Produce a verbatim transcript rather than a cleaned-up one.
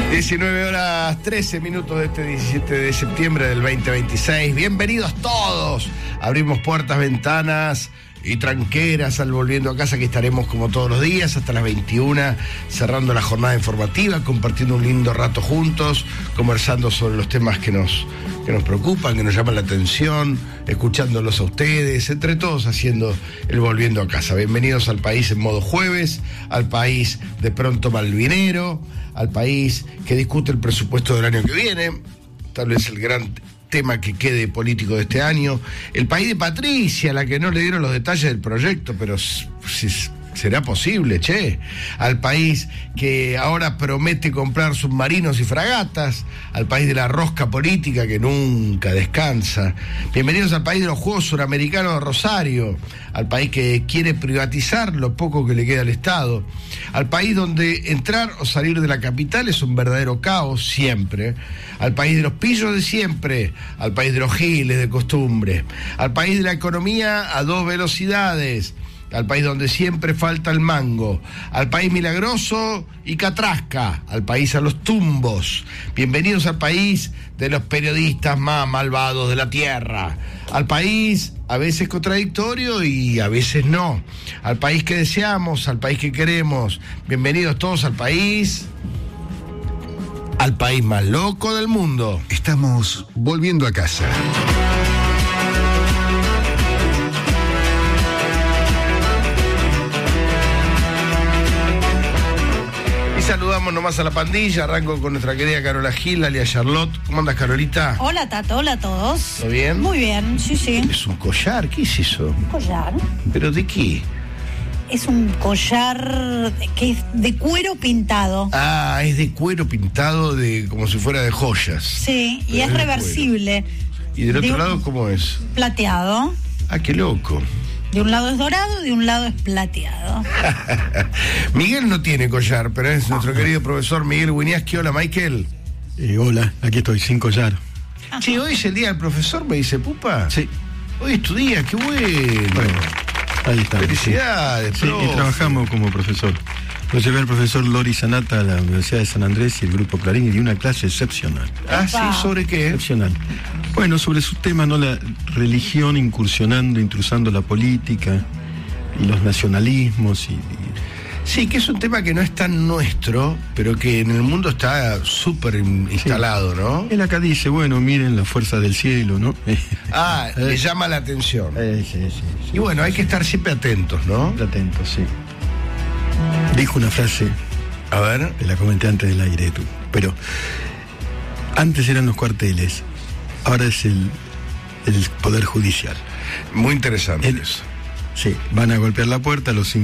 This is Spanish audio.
diecinueve horas trece minutos de este diecisiete de septiembre del veinte veintiséis. Bienvenidos todos. Abrimos puertas, ventanas y tranqueras al Volviendo a Casa, que estaremos como todos los días hasta las veintiuna, cerrando la jornada informativa, compartiendo un lindo rato juntos, conversando sobre los temas que nos, que nos preocupan, que nos llaman la atención, escuchándolos a ustedes, entre todos haciendo el Volviendo a Casa. Bienvenidos al país en modo jueves, al país de pronto malvinero, al país que discute el presupuesto del año que viene, tal vez el gran tema que quede político de este año, el país de Patricia, a la que no le dieron los detalles del proyecto, pero si será posible, che, al país que ahora promete comprar submarinos y fragatas, al país de la rosca política que nunca descansa. Bienvenidos al país de los Juegos Suramericanos de Rosario, al país que quiere privatizar lo poco que le queda al Estado, al país donde entrar o salir de la capital es un verdadero caos siempre, al país de los pillos de siempre, al país de los giles de costumbre, al país de la economía a dos velocidades, al país donde siempre falta el mango, al país milagroso y catrasca, al país a los tumbos. Bienvenidos al país de los periodistas más malvados de la tierra, al país a veces contradictorio y a veces no, al país que deseamos, al país que queremos. Bienvenidos todos al país, al país más loco del mundo. Estamos volviendo a casa. Saludamos nomás a la pandilla, arranco con nuestra querida Carola Gil, alias Charlotte. ¿Cómo andas, Carolita? Hola, Tato, hola a todos. ¿Todo bien? Muy bien, sí, sí. ¿Es un collar? ¿Qué es eso? ¿Un collar? ¿Pero de qué? Es un collar que es de cuero pintado. Ah, es de cuero pintado, de como si fuera de joyas. Sí, y Pero es de reversible. cuero. ¿Y del otro de lado cómo es? Plateado. Ah, qué loco. De un lado es dorado, de un lado es plateado. Miguel no tiene collar, pero es nuestro querido profesor Miguel Winiaski. Hola, Michael. Eh, hola, aquí estoy, sin collar. Sí, hoy es el día del profesor, me dice Pupa. Sí. Hoy es tu día, qué bueno. Bueno, ahí está. Felicidades, sí, y trabajamos como profesor. Lo llevé al profesor Lori Sanata a la Universidad de San Andrés y el Grupo Clarín y dio una clase excepcional. Ah, sí, ¿sobre qué? Excepcional. Bueno, sobre su tema, ¿no? La religión incursionando, intrusando la política y los nacionalismos y... y... Sí, que es un tema que no es tan nuestro, pero que en el mundo está súper instalado, sí. ¿No? Él acá dice, bueno, miren la fuerza del cielo, ¿no? Ah, eh, le llama la atención. Eh, sí, sí, sí, y bueno, hay que estar siempre atentos, ¿no? Atentos, sí. Dijo una frase, a ver, te la comenté antes del aire, tú, pero antes eran los cuarteles, ahora es el, el Poder Judicial. Muy interesante el, eso. Sí, van a golpear la puerta, los